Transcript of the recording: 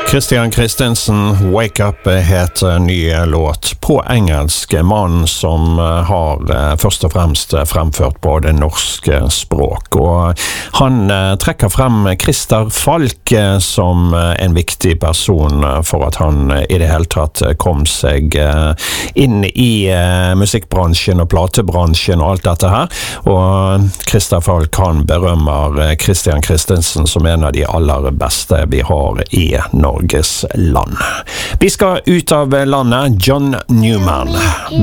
Christian Christensen, Wake Up heter en ny låt på engelsk. Mannen som har først og fremst fremført på det norske språk. Og han trekker frem Christer Falk som en viktig person for at han i det hele tatt kom seg inn i musikkbransjen og platebransjen og alt dette her. Og Christer Falk, han berømmer Christian Christensen som en av de aller beste vi har i Norges land. Vi skal ut av landet. John Newman.